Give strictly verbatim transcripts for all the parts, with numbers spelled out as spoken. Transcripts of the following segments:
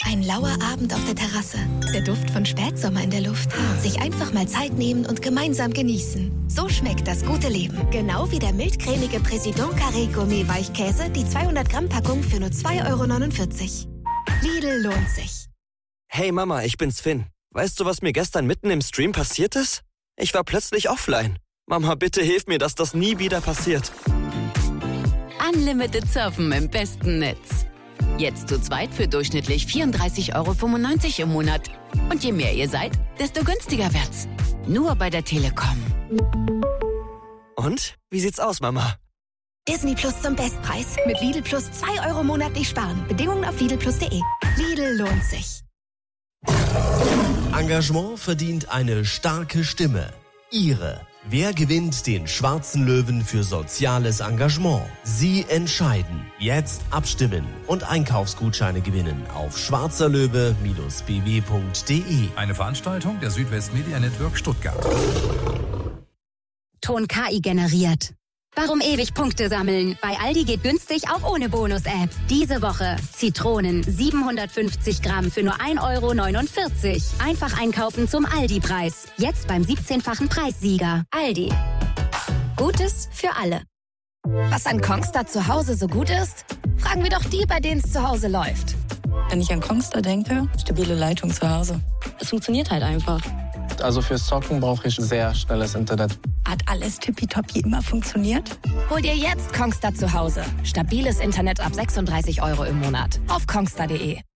Ein lauer Abend auf der Terrasse. Der Duft von Spätsommer in der Luft. Sich einfach mal Zeit nehmen und gemeinsam genießen. So schmeckt das gute Leben. Genau wie der mildcremige Président Carré Gourmet Weichkäse, die zweihundert Gramm Packung für nur zwei Euro neunundvierzig. Lidl lohnt sich. Hey Mama, ich bin's Finn. Weißt du, was mir gestern mitten im Stream passiert ist? Ich war plötzlich offline. Mama, bitte hilf mir, dass das nie wieder passiert. Unlimited Surfen im besten Netz. Jetzt zu zweit für durchschnittlich vierunddreißig Euro fünfundneunzig im Monat. Und je mehr ihr seid, desto günstiger wird's. Nur bei der Telekom. Und? Wie sieht's aus, Mama? Disney Plus zum Bestpreis. Mit Lidl Plus zwei Euro monatlich sparen. Bedingungen auf lidl plus punkt de. Lidl lohnt sich. Engagement verdient eine starke Stimme. Ihre. Wer gewinnt den Schwarzen Löwen für soziales Engagement? Sie entscheiden. Jetzt abstimmen und Einkaufsgutscheine gewinnen auf schwarzerlöwe Bindestrich b w punkt de. Eine Veranstaltung der Südwest Media Network Stuttgart. Ton K I generiert. Warum ewig Punkte sammeln? Bei Aldi geht günstig auch ohne Bonus-App. Diese Woche Zitronen siebenhundertfünfzig Gramm für nur ein Euro neunundvierzig. Einfach einkaufen zum Aldi-Preis. Jetzt beim siebzehnfachen Preissieger. Aldi. Gutes für alle. Was an Kongstar zu Hause so gut ist? Fragen wir doch die, bei denen es zu Hause läuft. Wenn ich an Kongstar denke, stabile Leitung zu Hause. Es funktioniert halt einfach. Also fürs Zocken brauche ich sehr schnelles Internet. Hat alles tippitoppi immer funktioniert? Hol dir jetzt Kongstar zu Hause. Stabiles Internet ab sechsunddreißig Euro im Monat. Auf kongstar punkt de.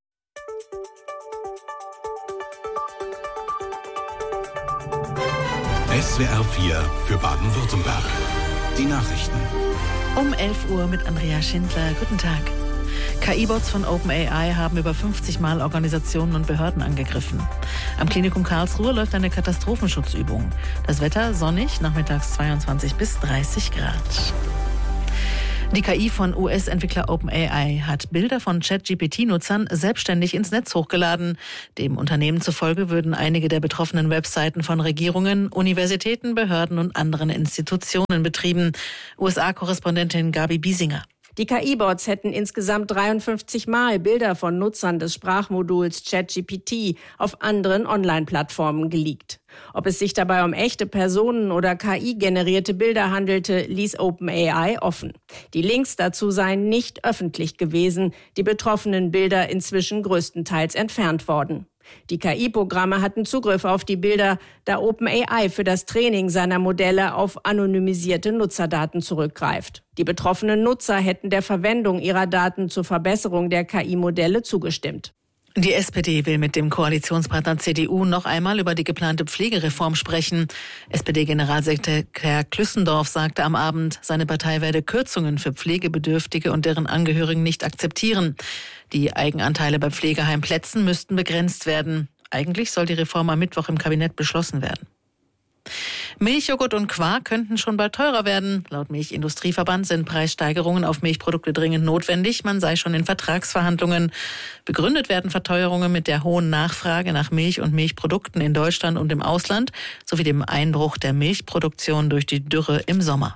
S W R vier für Baden-Württemberg. Die Nachrichten. Um elf Uhr mit Andrea Schindler. Guten Tag. K I-Bots von OpenAI haben über fünfzig Mal Organisationen und Behörden angegriffen. Am Klinikum Karlsruhe läuft eine Katastrophenschutzübung. Das Wetter sonnig, nachmittags zweiundzwanzig bis dreißig Grad. Die K I von U S-Entwickler OpenAI hat Bilder von ChatGPT-Nutzern selbstständig ins Netz hochgeladen. Dem Unternehmen zufolge würden einige der betroffenen Webseiten von Regierungen, Universitäten, Behörden und anderen Institutionen betrieben. U S A-Korrespondentin Gabi Biesinger. Die K I-Bots hätten insgesamt dreiundfünfzig Mal Bilder von Nutzern des Sprachmoduls ChatGPT auf anderen Online-Plattformen geleakt. Ob es sich dabei um echte Personen oder K I-generierte Bilder handelte, ließ OpenAI offen. Die Links dazu seien nicht öffentlich gewesen, die betroffenen Bilder inzwischen größtenteils entfernt worden. Die K I-Programme hatten Zugriff auf die Bilder, da OpenAI für das Training seiner Modelle auf anonymisierte Nutzerdaten zurückgreift. Die betroffenen Nutzer hätten der Verwendung ihrer Daten zur Verbesserung der K I-Modelle zugestimmt. Die S P D will mit dem Koalitionspartner C D U noch einmal über die geplante Pflegereform sprechen. S P D-Generalsekretär Klüssendorf sagte am Abend, seine Partei werde Kürzungen für Pflegebedürftige und deren Angehörigen nicht akzeptieren. Die Eigenanteile bei Pflegeheimplätzen müssten begrenzt werden. Eigentlich soll die Reform am Mittwoch im Kabinett beschlossen werden. Milch, Joghurt und Quark könnten schon bald teurer werden. Laut Milchindustrieverband sind Preissteigerungen auf Milchprodukte dringend notwendig. Man sei schon in Vertragsverhandlungen. Begründet werden Verteuerungen mit der hohen Nachfrage nach Milch und Milchprodukten in Deutschland und im Ausland sowie dem Einbruch der Milchproduktion durch die Dürre im Sommer.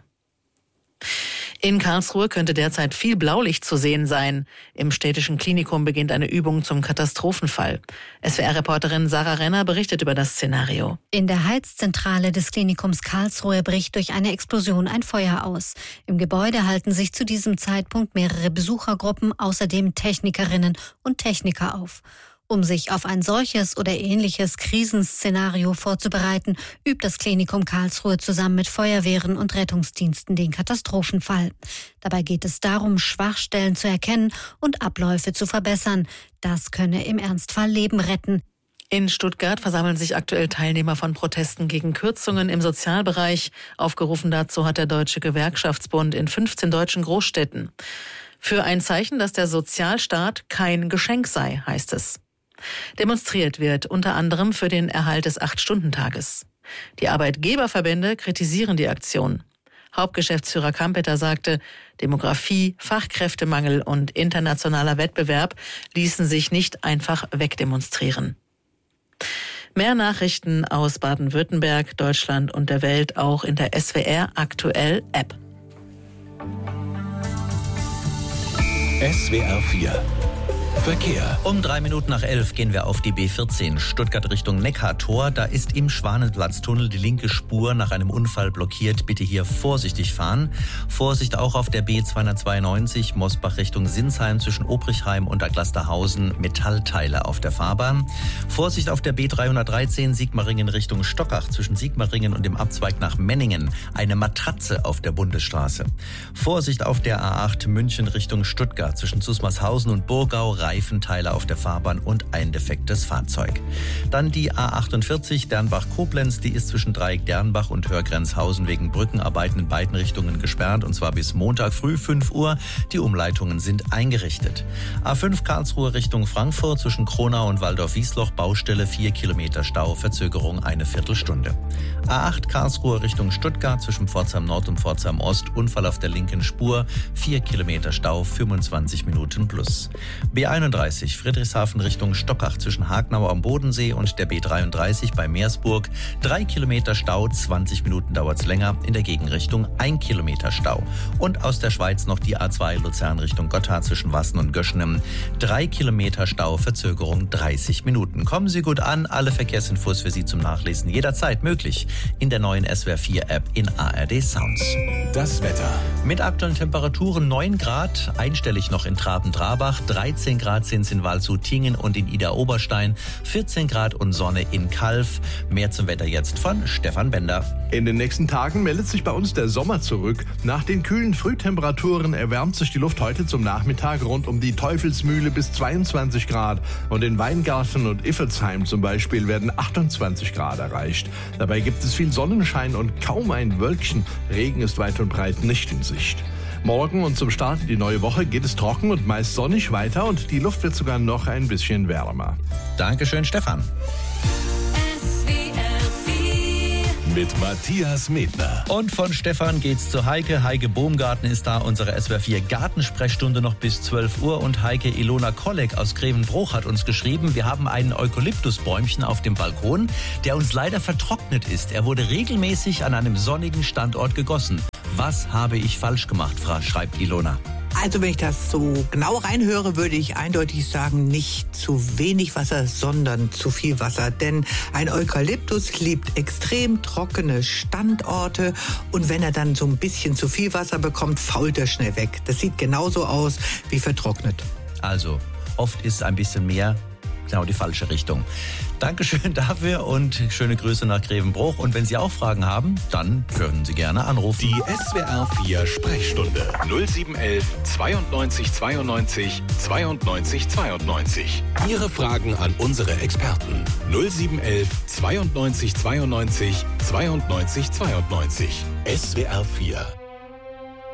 In Karlsruhe könnte derzeit viel Blaulicht zu sehen sein. Im städtischen Klinikum beginnt eine Übung zum Katastrophenfall. S W R-Reporterin Sarah Renner berichtet über das Szenario. In der Heizzentrale des Klinikums Karlsruhe bricht durch eine Explosion ein Feuer aus. Im Gebäude halten sich zu diesem Zeitpunkt mehrere Besuchergruppen, außerdem Technikerinnen und Techniker auf. Um sich auf ein solches oder ähnliches Krisenszenario vorzubereiten, übt das Klinikum Karlsruhe zusammen mit Feuerwehren und Rettungsdiensten den Katastrophenfall. Dabei geht es darum, Schwachstellen zu erkennen und Abläufe zu verbessern. Das könne im Ernstfall Leben retten. In Stuttgart versammeln sich aktuell Teilnehmer von Protesten gegen Kürzungen im Sozialbereich. Aufgerufen dazu hat der Deutsche Gewerkschaftsbund in fünfzehn deutschen Großstädten. Für ein Zeichen, dass der Sozialstaat kein Geschenk sei, heißt es. Demonstriert wird unter anderem für den Erhalt des Acht-Stunden-Tages. Die Arbeitgeberverbände kritisieren die Aktion. Hauptgeschäftsführer Kampeter sagte, Demografie, Fachkräftemangel und internationaler Wettbewerb ließen sich nicht einfach wegdemonstrieren. Mehr Nachrichten aus Baden-Württemberg, Deutschland und der Welt auch in der S W R Aktuell App. S W R vier Verkehr. Um drei Minuten nach elf gehen wir auf die B vierzehn Stuttgart Richtung Neckartor. Da ist im Schwanenplatztunnel die linke Spur nach einem Unfall blockiert. Bitte hier vorsichtig fahren. Vorsicht auch auf der B zweihundertzweiundneunzig Mosbach Richtung Sinsheim zwischen Obrichheim und Aglasterhausen. Metallteile auf der Fahrbahn. Vorsicht auf der B dreihundertdreizehn Sigmaringen Richtung Stockach zwischen Sigmaringen und dem Abzweig nach Menningen. Eine Matratze auf der Bundesstraße. Vorsicht auf der A acht München Richtung Stuttgart zwischen Zusmarshausen und Burgau. Reifenteile auf der Fahrbahn und ein defektes Fahrzeug. Dann die A achtundvierzig Dernbach-Koblenz, die ist zwischen Dreieck Dernbach und Hörgrenzhausen wegen Brückenarbeiten in beiden Richtungen gesperrt, und zwar bis Montag früh fünf Uhr. Die Umleitungen sind eingerichtet. A fünf Karlsruhe Richtung Frankfurt zwischen Kronau und Waldorf-Wiesloch, Baustelle vier Kilometer Stau, Verzögerung eine Viertelstunde. A acht Karlsruhe Richtung Stuttgart zwischen Pforzheim Nord und Pforzheim Ost, Unfall auf der linken Spur, vier Kilometer Stau, fünfundzwanzig Minuten plus. B einunddreißig Friedrichshafen Richtung Stockach zwischen Hagnau am Bodensee und der B dreiunddreißig bei Meersburg. Drei Kilometer Stau, zwanzig Minuten dauert's länger. In der Gegenrichtung ein Kilometer Stau. Und aus der Schweiz noch die A zwei Luzern Richtung Gotthard zwischen Wassen und Göschnem. Drei Kilometer Stau, Verzögerung dreißig Minuten. Kommen Sie gut an. Alle Verkehrsinfos für Sie zum Nachlesen jederzeit möglich in der neuen S W R vier App in A R D Sounds. Das Wetter. Mit aktuellen Temperaturen neun Grad, einstellig noch in Traben-Trabach, dreizehn Grad sind es in Waldshut-Tiengen und in Idar-Oberstein, vierzehn Grad und Sonne in Calw. Mehr zum Wetter jetzt von Stefan Bender. In den nächsten Tagen meldet sich bei uns der Sommer zurück. Nach den kühlen Frühtemperaturen erwärmt sich die Luft heute zum Nachmittag rund um die Teufelsmühle bis zweiundzwanzig Grad. Und in Weingarten und Iffelsheim zum Beispiel werden achtundzwanzig Grad erreicht. Dabei gibt es viel Sonnenschein und kaum ein Wölkchen. Regen ist weit und breit nicht in Sicht. Morgen und zum Start in die neue Woche geht es trocken und meist sonnig weiter und die Luft wird sogar noch ein bisschen wärmer. Dankeschön, Stefan. Mit Matthias Medner. Und von Stefan geht's zu Heike. Heike Bohmgarten ist da, unsere S W R vier Gartensprechstunde noch bis zwölf Uhr. Und Heike Ilona Kolleg aus Grevenbruch hat uns geschrieben, wir haben einen Eukalyptusbäumchen auf dem Balkon, der uns leider vertrocknet ist. Er wurde regelmäßig an einem sonnigen Standort gegossen. Was habe ich falsch gemacht, schreibt Ilona. Also wenn ich das so genau reinhöre, würde ich eindeutig sagen, nicht zu wenig Wasser, sondern zu viel Wasser. Denn ein Eukalyptus liebt extrem trockene Standorte und wenn er dann so ein bisschen zu viel Wasser bekommt, fault er schnell weg. Das sieht genauso aus wie vertrocknet. Also, oft ist ein bisschen mehr genau die falsche Richtung. Dankeschön dafür und schöne Grüße nach Grevenbruch. Und wenn Sie auch Fragen haben, dann können Sie gerne anrufen. Die S W R vier Sprechstunde null sieben eins eins zweiundneunzig zweiundneunzig zweiundneunzig zweiundneunzig. Ihre Fragen an unsere Experten null sieben eins eins zweiundneunzig zweiundneunzig zweiundneunzig zweiundneunzig. S W R vier